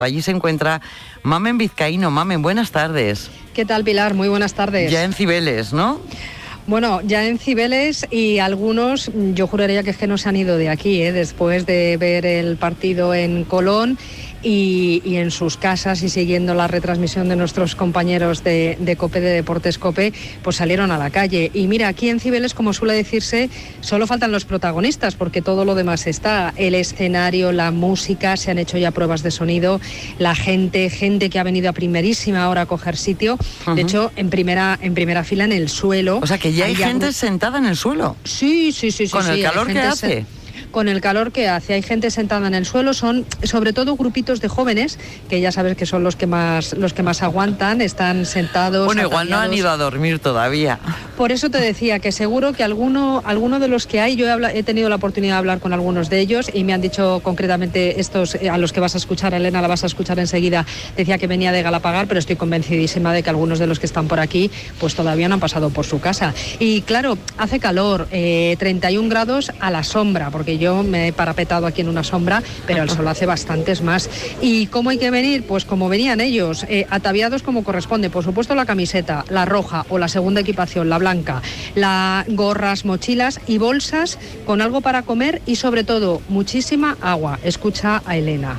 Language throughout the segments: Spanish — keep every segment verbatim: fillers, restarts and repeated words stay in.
Allí se encuentra Mamen Vizcaíno. Mamen, buenas tardes. ¿Qué tal, Pilar? Muy buenas tardes. Ya en Cibeles, ¿no? Bueno, ya en Cibeles, y algunos, yo juraría que es que no se han ido de aquí, ¿eh? Después de ver el partido en Colón y, y en sus casas y siguiendo la retransmisión de nuestros compañeros de, de COPE, de Deportes COPE, pues salieron a la calle. Y mira, aquí en Cibeles, como suele decirse, solo faltan los protagonistas, porque todo lo demás está. El escenario, la música, se han hecho ya pruebas de sonido, la gente, gente que ha venido a primerísima hora a coger sitio. Uh-huh. De hecho, en primera, en primera fila en el suelo. O sea, que ya hay, hay gente algo... sentada en el suelo. Sí, sí, sí. sí Con sí, el calor que hace. Se... Con el calor que hace, hay gente sentada en el suelo, son sobre todo grupitos de jóvenes, que ya sabes que son los que más los que más aguantan, están sentados. Bueno, igual no han ido a dormir todavía. Por eso te decía que seguro que alguno, alguno de los que hay, yo he, habla, he tenido la oportunidad de hablar con algunos de ellos y me han dicho concretamente estos, a los que vas a escuchar, Elena, la vas a escuchar enseguida, decía que venía de Galapagar, pero estoy convencidísima de que algunos de los que están por aquí, pues todavía no han pasado por su casa. Y claro, hace calor, eh, treinta y un grados a la sombra, porque yo me he parapetado aquí en una sombra, pero el sol hace bastantes más. ¿Y cómo hay que venir? Pues como venían ellos, eh, ataviados como corresponde. Por supuesto, la camiseta, la roja o la segunda equipación, la blanca, la gorras, mochilas y bolsas con algo para comer y sobre todo muchísima agua. Escucha a Elena.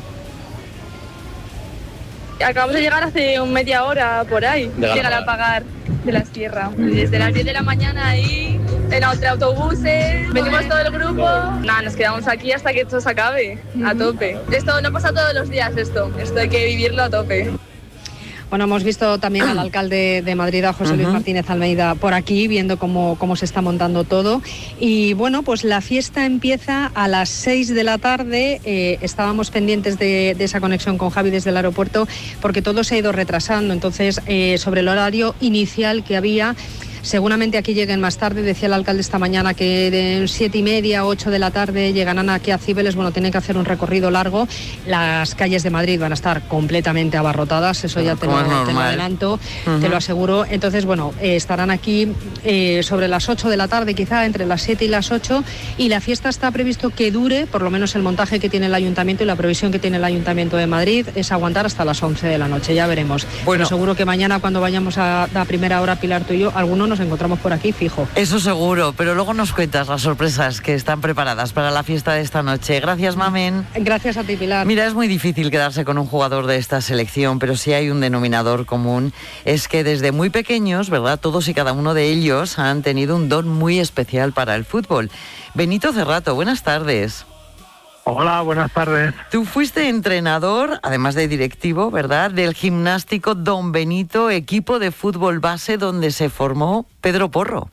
Acabamos de llegar hace un media hora por ahí, de Galapagar, de la Sierra. Desde las diez de la mañana ahí, en entre autobuses, venimos todo el grupo. Nada, nos quedamos aquí hasta que esto se acabe, a tope. Esto no pasa todos los días, esto, esto hay que vivirlo a tope. Bueno, hemos visto también al alcalde de Madrid, a José Luis uh-huh. Martínez Almeida, por aquí, viendo cómo, cómo se está montando todo. Y bueno, pues la fiesta empieza a las seis de la tarde. Eh, estábamos pendientes de, de esa conexión con Javi desde el aeropuerto, porque todo se ha ido retrasando. Entonces, eh, sobre el horario inicial que había, seguramente aquí lleguen más tarde. Decía el alcalde esta mañana que de siete y media, ocho de la tarde llegarán aquí a Cibeles. Bueno, tienen que hacer un recorrido largo. Las calles de Madrid van a estar completamente abarrotadas, eso ya te lo, te lo adelanto, uh-huh. te lo aseguro. Entonces, bueno, eh, estarán aquí eh, sobre las ocho de la tarde, quizá entre las siete y las ocho, y la fiesta está previsto que dure, por lo menos el montaje que tiene el Ayuntamiento y la previsión que tiene el Ayuntamiento de Madrid es aguantar hasta las once de la noche, ya veremos. Bueno, pero seguro que mañana, cuando vayamos a la primera hora, Pilar, tú y yo, algunos nos encontramos por aquí, fijo. Eso seguro, pero luego nos cuentas las sorpresas que están preparadas para la fiesta de esta noche. Gracias, Mamen. Gracias a ti, Pilar. Mira, es muy difícil quedarse con un jugador de esta selección, pero sí hay un denominador común, es que desde muy pequeños, ¿verdad?, todos y cada uno de ellos han tenido un don muy especial para el fútbol. Benito Cerrato, buenas tardes. Hola, buenas tardes. Tú fuiste entrenador, además de directivo, ¿verdad?, del Gimnástico Don Benito, equipo de fútbol base donde se formó Pedro Porro.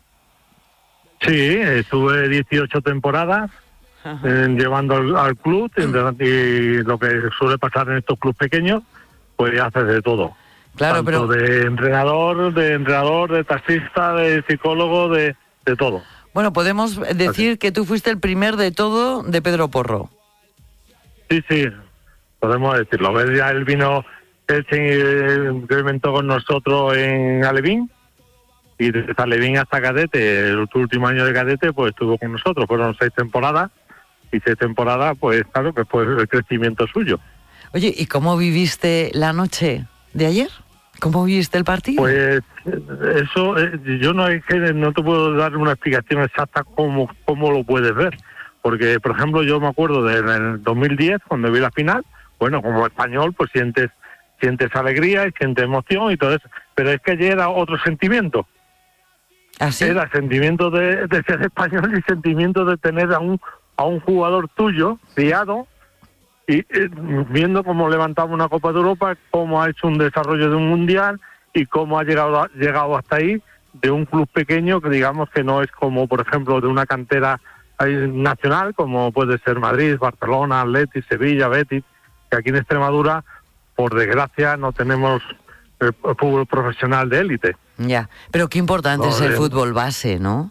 Sí, estuve dieciocho temporadas eh, llevando al, al club y, y lo que suele pasar en estos clubes pequeños, pues haces de todo. Claro, Tanto pero de entrenador, de entrenador, de taxista, de psicólogo, de, de todo. Bueno, podemos decir Así. que tú fuiste el primer de todo de Pedro Porro. Sí, sí, podemos decirlo. ¿Ves? Ya él vino, él se incrementó con nosotros en Alevín, y desde Alevín hasta cadete, el último año de cadete, pues estuvo con nosotros. Fueron seis temporadas, y seis temporadas, pues claro, que fue el crecimiento suyo. Oye, ¿y cómo viviste la noche de ayer? ¿Cómo viviste el partido? Pues eso, yo no, es que no te puedo dar una explicación exacta cómo, cómo lo puedes ver. Porque, por ejemplo, yo me acuerdo del dos mil diez, cuando vi la final, bueno, como español, pues sientes sientes alegría y sientes emoción y todo eso. Pero es que ayer era otro sentimiento. ¿Ah, sí? Era sentimiento de, de ser español y sentimiento de tener a un a un jugador tuyo, criado, y eh, viendo cómo levantaba una Copa de Europa, cómo ha hecho un desarrollo de un mundial y cómo ha llegado a, llegado hasta ahí de un club pequeño que digamos que no es como, por ejemplo, de una cantera nacional, como puede ser Madrid, Barcelona, Atleti, Sevilla, Betis, que aquí en Extremadura, por desgracia, no tenemos el fútbol profesional de élite. Ya, pero qué importante no, es el eh, fútbol base, ¿no?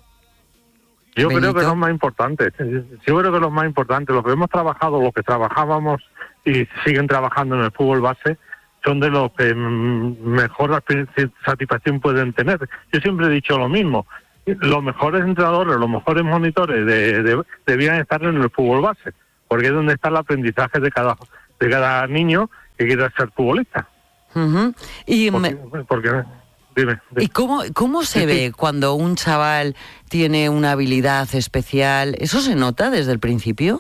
Yo Benito. creo que es lo más importante. Yo creo que es lo más importante. Los que hemos trabajado, los que trabajábamos y siguen trabajando en el fútbol base, son de los que mejor satisfacción pueden tener. Yo siempre he dicho lo mismo. Los mejores entrenadores, los mejores monitores de, de, debían estar en el fútbol base, porque es donde está el aprendizaje de cada de cada niño que quiera ser futbolista. Uh-huh. Y porque, porque dime, dime. ¿Y cómo, cómo se sí, ve sí. cuando un chaval tiene una habilidad especial? ¿Eso se nota desde el principio?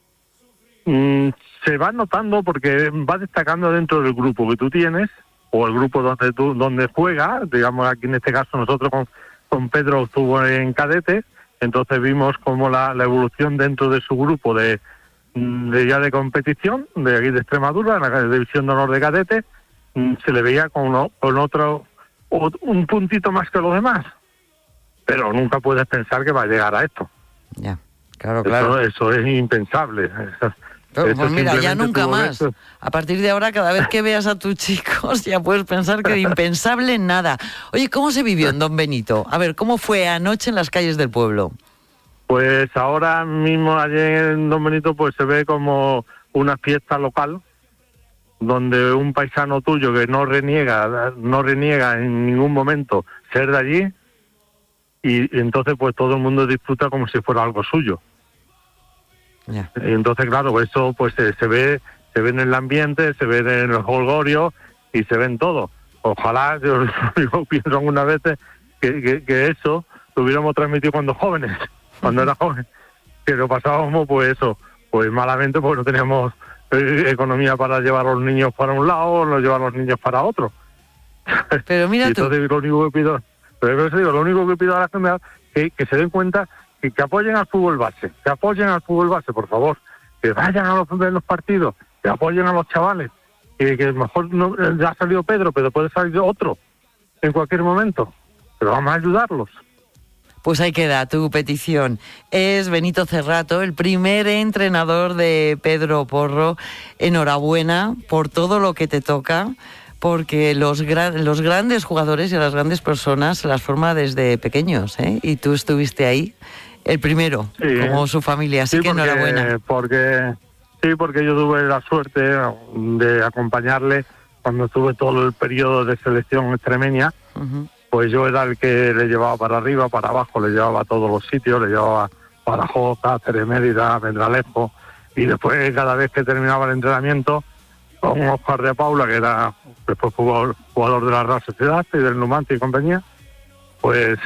Mm, se va notando porque va destacando dentro del grupo que tú tienes, o el grupo donde tú donde juega. Digamos, aquí en este caso nosotros con, con Pedro estuvo en cadete, entonces vimos como la, la evolución dentro de su grupo de, de ya de competición, de aquí de Extremadura, en la división de honor de cadete, se le veía con, uno, con otro, un puntito más que los demás, pero nunca puedes pensar que va a llegar a esto. Ya, claro, claro. Eso, eso es impensable. Eso, Pero, eso pues mira, ya nunca más. Esto. A partir de ahora, cada vez que veas a tus chicos, ya puedes pensar que de impensable nada. Oye, ¿cómo se vivió en Don Benito? A ver, ¿cómo fue anoche en las calles del pueblo? Pues ahora mismo allí en Don Benito pues se ve como una fiesta local, donde un paisano tuyo que no reniega, no reniega en ningún momento ser de allí, y, y entonces pues todo el mundo disfruta como si fuera algo suyo. Yeah. Y entonces claro, eso pues se, se ve, se ve en el ambiente, se ve en el holgorio y se ve en todo. Ojalá, yo, yo pienso algunas veces que, que, que eso lo hubiéramos transmitido cuando jóvenes, cuando era joven, que lo pasábamos pues eso, pues malamente porque no teníamos economía para llevar a los niños para un lado o no llevar a los niños para otro. Pero mira y entonces tú. lo único que pido, pero eso digo, lo único que pido a la gente es que, que se den cuenta que, que apoyen al fútbol base, que apoyen al fútbol base, por favor, que vayan a los, a los partidos, que apoyen a los chavales, que, que mejor no, ya ha salido Pedro, pero puede salir otro en cualquier momento, pero vamos a ayudarlos. Pues ahí queda tu petición. Es Benito Cerrato, el primer entrenador de Pedro Porro. Enhorabuena por todo lo que te toca, porque los, gra- los grandes jugadores y las grandes personas se las forma desde pequeños, ¿eh? Y tú estuviste ahí, el primero, sí, como su familia, así sí, que porque, enhorabuena. Porque, sí, porque yo tuve la suerte de acompañarle cuando tuve todo el periodo de selección extremeña. Uh-huh. Pues yo era el que le llevaba para arriba, para abajo, le llevaba a todos los sitios, le llevaba a Badajoz, Cáceres, Mérida, Pedralejos, y después cada vez que terminaba el entrenamiento, con Oscar de Paula, que era después jugador, jugador de la Real Sociedad y del Numancia y compañía, pues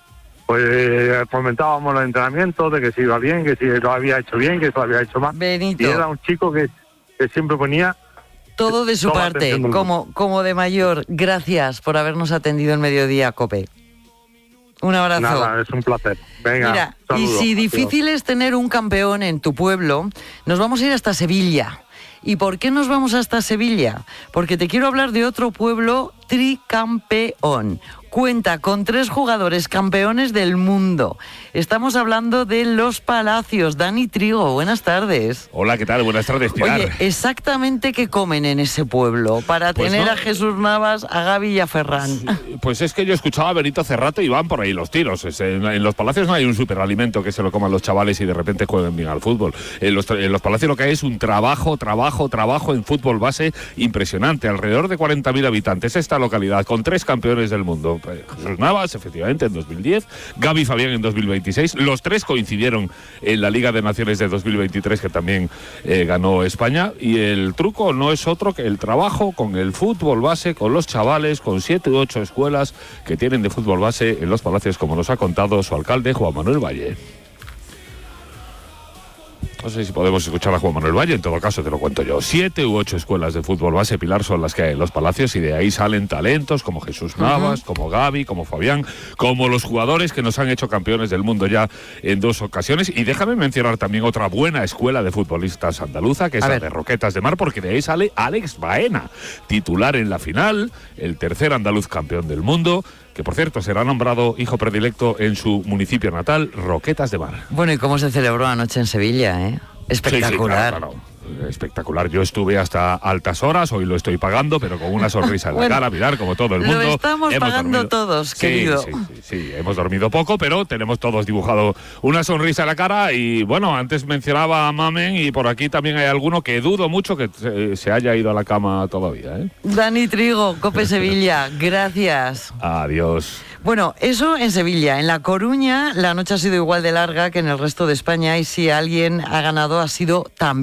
pues comentábamos los entrenamientos, de que si iba bien, que si lo había hecho bien, que si lo había hecho mal. Benito. Y era un chico que, que siempre ponía todo de su toda parte, como, como de mayor. Gracias por habernos atendido en Mediodía, COPE. Un abrazo. Nada, es un placer. Venga, mira, saludos. Y si difícil es tener un campeón en tu pueblo, nos vamos a ir hasta Sevilla. ¿Y por qué nos vamos hasta Sevilla? Porque te quiero hablar de otro pueblo tricampeón. Cuenta con tres jugadores campeones del mundo. Estamos hablando de Los Palacios. Dani Trigo, buenas tardes. Hola, ¿qué tal? Buenas tardes, Pilar. Oye, ¿exactamente qué comen en ese pueblo para pues tener no. a Jesús Navas, a Gaby y a Ferran? Pues es que yo escuchaba a Benito Cerrato y van por ahí los tiros. Es, en, en Los Palacios no hay un superalimento que se lo coman los chavales y de repente jueguen bien al fútbol. En los, en los Palacios lo que hay es un trabajo, trabajo, trabajo en fútbol base impresionante. Alrededor de cuarenta mil habitantes esta localidad, con tres campeones del mundo. Jesús Navas, efectivamente, en dos mil diez, Gaby y Fabián en dos mil veintiséis, los tres coincidieron en la Liga de Naciones de dos mil veintitrés, que también eh, ganó España, y el truco no es otro que el trabajo con el fútbol base, con los chavales, con siete u ocho escuelas que tienen de fútbol base en Los Palacios, como nos ha contado su alcalde, Juan Manuel Valle. No sé si podemos escuchar a Juan Manuel Valle, en todo caso te lo cuento yo. Siete u ocho escuelas de fútbol base, Pilar, son las que hay en Los Palacios, y de ahí salen talentos como Jesús Navas, uh-huh. como Gaby, como Fabián, como los jugadores que nos han hecho campeones del mundo ya en dos ocasiones. Y déjame mencionar también otra buena escuela de futbolistas andaluza, que es a la ver. de Roquetas de Mar, porque de ahí sale Alex Baena, titular en la final, el tercer andaluz campeón del mundo, que por cierto será nombrado hijo predilecto en su municipio natal, Roquetas de Mar. Bueno, ¿y cómo se celebró anoche en Sevilla, eh? Espectacular. Sí, sí, claro, claro. Espectacular. Yo estuve hasta altas horas, hoy lo estoy pagando, pero con una sonrisa en la bueno, cara, mirar, como todo el mundo. Lo estamos hemos pagando dormido. todos, sí, querido. Sí, sí, sí, hemos dormido poco, pero tenemos todos dibujado una sonrisa en la cara. Y bueno, antes mencionaba a Mamen, y por aquí también hay alguno que dudo mucho que se, se haya ido a la cama todavía, ¿eh? Dani Trigo, COPE Sevilla, gracias. Adiós. Bueno, eso en Sevilla. En La Coruña la noche ha sido igual de larga que en el resto de España, y si alguien ha ganado ha sido también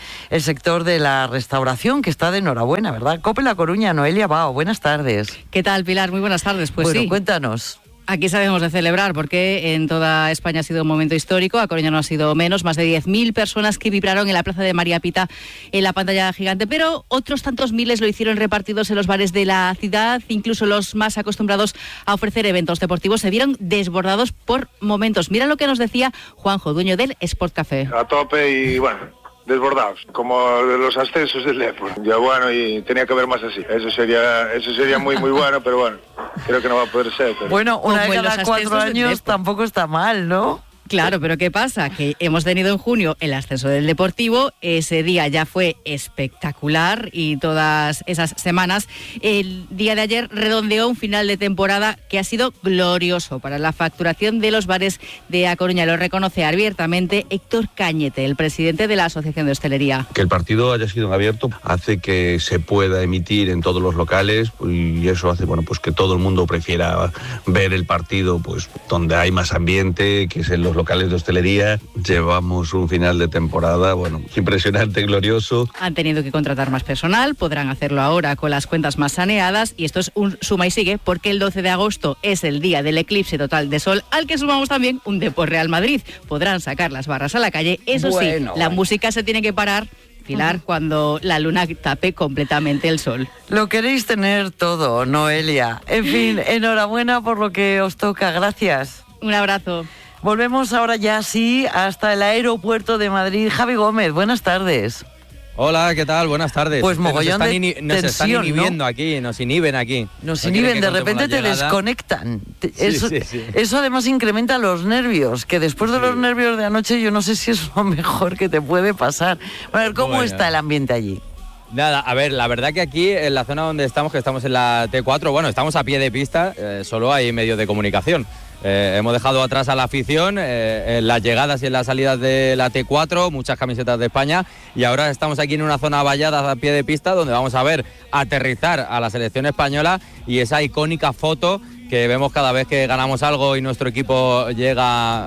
el sector de la restauración, que está de enhorabuena, ¿verdad? COPE La Coruña, Noelia Bao, buenas tardes. ¿Qué tal, Pilar? Muy buenas tardes. Pues bueno, sí. Cuéntanos. Aquí sabemos de celebrar porque en toda España ha sido un momento histórico, a Coruña no ha sido menos, más de diez mil personas que vibraron en la plaza de María Pita en la pantalla gigante, pero otros tantos miles lo hicieron repartidos en los bares de la ciudad, incluso los más acostumbrados a ofrecer eventos deportivos se vieron desbordados por momentos. Mira lo que nos decía Juanjo, dueño del Sport Café. A tope y bueno, desbordados, como los ascensos del Depor. Ya bueno, y tenía que haber más así. Eso sería, eso sería muy muy bueno, pero bueno, creo que no va a poder ser. Pero... Bueno, una vez cada cuatro años tampoco está mal, ¿no? Claro, pero ¿qué pasa? Que hemos tenido en junio el ascenso del Deportivo, ese día ya fue espectacular y todas esas semanas, el día de ayer redondeó un final de temporada que ha sido glorioso para la facturación de los bares de A Coruña. Lo reconoce abiertamente Héctor Cañete, el presidente de la Asociación de Hostelería. Que el partido haya sido en abierto hace que se pueda emitir en todos los locales y eso hace bueno pues que todo el mundo prefiera ver el partido pues donde hay más ambiente, que es en los locales de hostelería. Llevamos un final de temporada, bueno, impresionante, glorioso. Han tenido que contratar más personal, podrán hacerlo ahora con las cuentas más saneadas y esto es un suma y sigue porque el doce de agosto es el día del eclipse total de sol al que sumamos también un Depor Real Madrid. Podrán sacar las barras a la calle, eso bueno, sí, la bueno. música se tiene que parar, Pilar, uh-huh. cuando la luna tape completamente el sol. Lo queréis tener todo, Noelia. En fin, enhorabuena por lo que os toca, gracias. Un abrazo. Volvemos ahora ya sí hasta el aeropuerto de Madrid. Javi Gómez, buenas tardes. Hola, ¿qué tal? Buenas tardes. Pues mogollón nos de ini- Nos tensión, están inhibiendo ¿no? aquí, nos inhiben aquí. Nos no inhiben, de repente te desconectan. Sí, eso, sí, sí. eso además incrementa los nervios, que después de los sí. nervios de anoche yo no sé si es lo mejor que te puede pasar. Bueno, ¿cómo bueno. está el ambiente allí? Nada, a ver, la verdad que aquí, en la zona donde estamos, que estamos en la T cuatro, bueno, estamos a pie de pista, eh, solo hay medios de comunicación. Eh, hemos dejado atrás a la afición eh, en las llegadas y en las salidas de la T cuatro, muchas camisetas de España, y ahora estamos aquí en una zona vallada a pie de pista donde vamos a ver aterrizar a la selección española y esa icónica foto que vemos cada vez que ganamos algo y nuestro equipo llega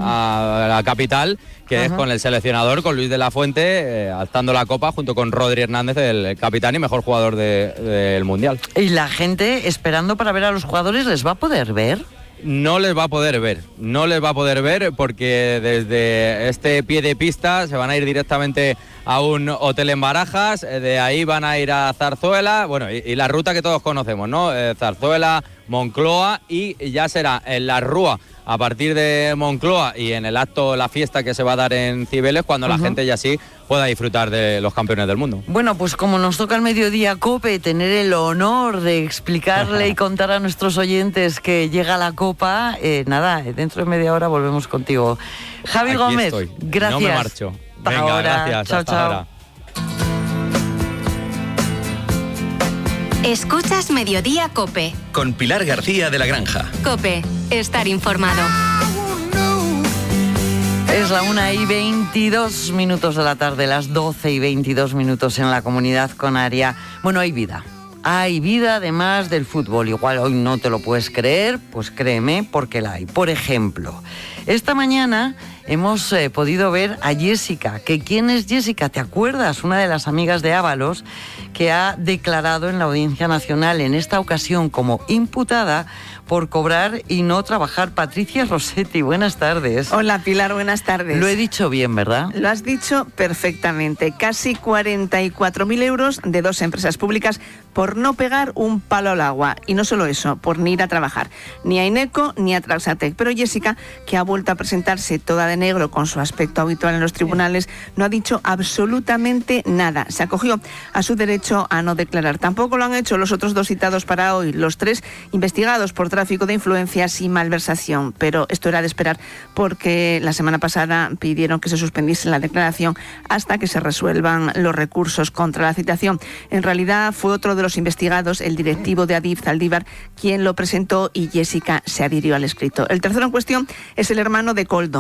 a la capital, que Ajá. es con el seleccionador, con Luis de la Fuente, eh, alzando la copa junto con Rodri Hernández, el capitán y mejor jugador de, del Mundial. ¿Y la gente esperando para ver a los jugadores les va a poder ver? No les va a poder ver, no les va a poder ver porque desde este pie de pista se van a ir directamente a un hotel en Barajas, de ahí van a ir a Zarzuela, bueno, y, y la ruta que todos conocemos, ¿no? Eh, Zarzuela, Moncloa y ya será en la Rúa a partir de Moncloa y en el acto, la fiesta que se va a dar en Cibeles, cuando uh-huh. la gente ya sí pueda disfrutar de los campeones del mundo. Bueno, pues como nos toca el mediodía COPE tener el honor de explicarle y contar a nuestros oyentes que llega la Copa, eh, nada, dentro de media hora volvemos contigo. Javi Aquí Gómez, estoy. gracias. No me marcho. Venga, ahora. gracias. Chao, hasta chao. ahora. Escuchas Mediodía COPE. Con Pilar García de la Granja. COPE, estar informado. Es la una y veintidós minutos de la tarde, las doce y veintidós minutos en la Comunidad Canaria. Bueno, hay vida. Hay vida además del fútbol. Igual hoy no te lo puedes creer, pues créeme, porque la hay. Por ejemplo, esta mañana hemos eh, podido ver a Jessica. ¿Que quién es Jessica? ¿Te acuerdas? Una de las amigas de Ábalos que ha declarado en la Audiencia Nacional, en esta ocasión como imputada por cobrar y no trabajar. Patricia Rossetti, buenas tardes. Hola Pilar, buenas tardes. Lo he dicho bien, ¿verdad? Lo has dicho perfectamente. Casi cuarenta y cuatro mil euros de dos empresas públicas por no pegar un palo al agua. Y no solo eso, por ni ir a trabajar. Ni a Ineco ni a Traxatec. Pero Jessica, que ha vuelto a presentarse toda de negro con su aspecto habitual en los tribunales, no ha dicho absolutamente nada. Se acogió a su derecho a no declarar. Tampoco lo han hecho los otros dos citados para hoy, los tres investigados por tráfico de influencias y malversación. Pero esto era de esperar porque la semana pasada pidieron que se suspendiese la declaración hasta que se resuelvan los recursos contra la citación. En realidad fue otro de los investigados, el directivo de Adif, Zaldívar, quien lo presentó y Jessica se adhirió al escrito. El tercero en cuestión es el hermano de Koldo, Joseba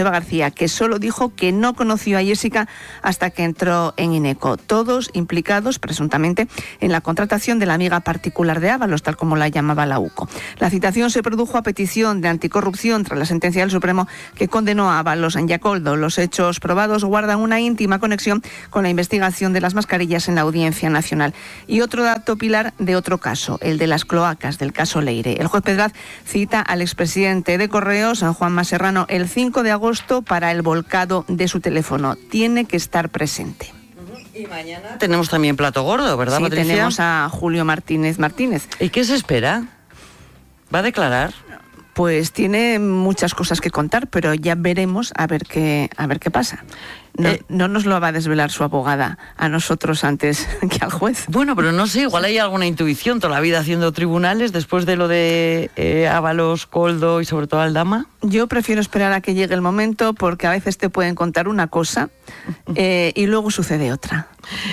Joseba García, que solo dijo que no conoció a Jessica hasta que entró en Ineco. Todos implicados, presuntamente, en la contratación de la amiga particular de Ábalos, tal como la llamaba la UCO. La citación se produjo a petición de anticorrupción tras la sentencia del Supremo que condenó a Ábalos en Yacoldo. Los hechos probados guardan una íntima conexión con la investigación de las mascarillas en la Audiencia Nacional. Y otro dato, Pilar, de otro caso, el de las cloacas, del caso Leire. El juez Pedraz cita al expresidente de Correos, San Juan Serrano, el cinco de agosto para el volcado de su teléfono. Tiene que estar presente. Y mañana tenemos también plato gordo, ¿verdad, sí, Patricia? Tenemos a Julio Martínez Martínez. ¿Y qué se espera? ¿Va a declarar? Pues tiene muchas cosas que contar, pero ya veremos a ver qué, a ver qué pasa. No, eh, no nos lo va a desvelar su abogada a nosotros antes que al juez. Bueno, pero no sé, igual hay alguna intuición toda la vida haciendo tribunales después de lo de eh, Ábalos, Koldo y sobre todo Aldama. Yo prefiero esperar a que llegue el momento porque a veces te pueden contar una cosa eh, y luego sucede otra.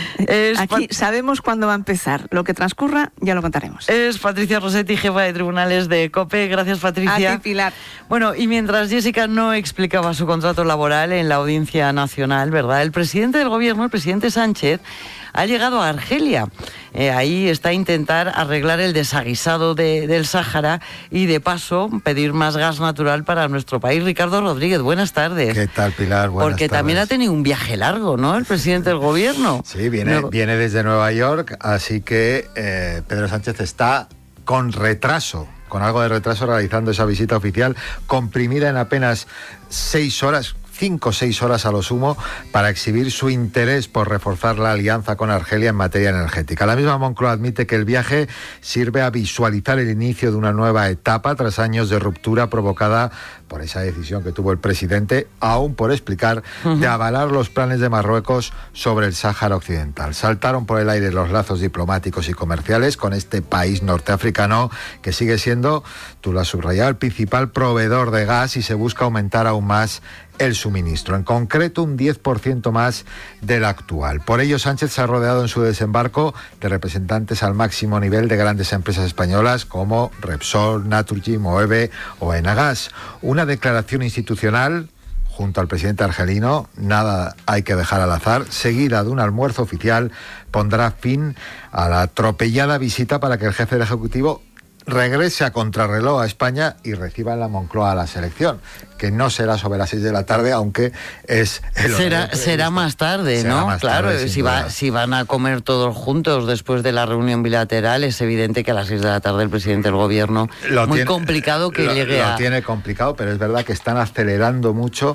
Es Aquí Pat- sabemos cuándo va a empezar. Lo que transcurra ya lo contaremos. Es Patricia Rossetti, jefa de tribunales de COPE. Gracias, Patricia. A ti, Pilar. Bueno, y mientras Jessica no explicaba su contrato laboral en la Audiencia Nacional, ¿verdad? El presidente del gobierno, el presidente Sánchez, ha llegado a Argelia. Eh, ahí está a intentar arreglar el desaguisado de, del Sáhara y, de paso, pedir más gas natural para nuestro país. Ricardo Rodríguez, buenas tardes. ¿Qué tal, Pilar? Buenas Porque tardes. también ha tenido un viaje largo, ¿no?, el presidente del gobierno. Sí, viene, no... viene desde Nueva York, así que eh, Pedro Sánchez está con retraso, con algo de retraso, realizando esa visita oficial, comprimida en apenas seis horas, cinco o seis horas a lo sumo, para exhibir su interés por reforzar la alianza con Argelia en materia energética. La misma Moncloa admite que el viaje sirve a visualizar el inicio de una nueva etapa tras años de ruptura provocada por esa decisión que tuvo el presidente, aún por explicar, uh-huh. de avalar los planes de Marruecos sobre el Sáhara Occidental. Saltaron por el aire los lazos diplomáticos y comerciales con este país norteafricano que sigue siendo, tú lo has subrayado, el principal proveedor de gas, y se busca aumentar aún más el suministro, en concreto un diez por ciento más del actual. Por ello, Sánchez se ha rodeado en su desembarco de representantes al máximo nivel de grandes empresas españolas como Repsol, Naturgy, Moeve o Enagas. Una declaración institucional junto al presidente argelino, nada hay que dejar al azar, seguida de un almuerzo oficial, pondrá fin a la atropellada visita para que el jefe del Ejecutivo regrese a contrarreloj a España y reciba en la Moncloa a la selección, que no será sobre las seis de la tarde, aunque es el será será más tarde, será ¿no? Más claro, tarde, si va, si van a comer todos juntos después de la reunión bilateral, es evidente que a las seis de la tarde el presidente del gobierno, lo muy tiene, complicado que lo, llegue lo a... Lo tiene complicado, pero es verdad que están acelerando mucho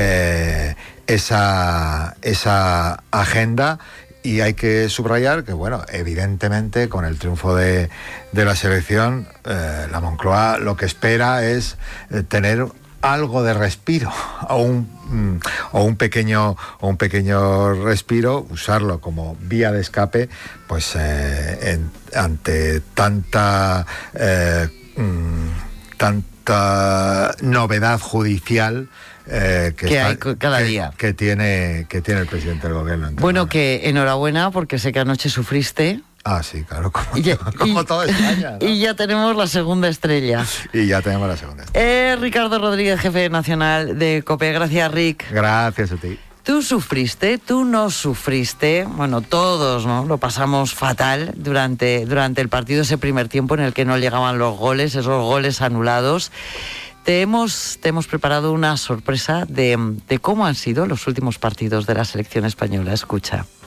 eh, esa, esa agenda. Y hay que subrayar que, bueno, evidentemente con el triunfo de, de la selección, eh, la Moncloa lo que espera es eh, tener algo de respiro, o un, mm, o un pequeño o un pequeño respiro, usarlo como vía de escape, pues eh, en, ante tanta eh, mm, tanta novedad judicial. Eh, que, que está, hay cada que, día que tiene que tiene el presidente del gobierno. Bueno, manos. Que enhorabuena, porque sé que anoche sufriste. Ah, sí, claro, como, y, como y, toda España, ¿no? Y ya tenemos la segunda estrella. Y ya tenemos la segunda estrella. Eh, Ricardo Rodríguez, jefe nacional de COPE. Gracias, Rick. Gracias a ti. Tú sufriste, tú no sufriste, bueno, todos, ¿no? Lo pasamos fatal durante, durante el partido, ese primer tiempo en el que no llegaban los goles, esos goles anulados. Te hemos, te hemos preparado una sorpresa de, de cómo han sido los últimos partidos de la selección española. Escucha.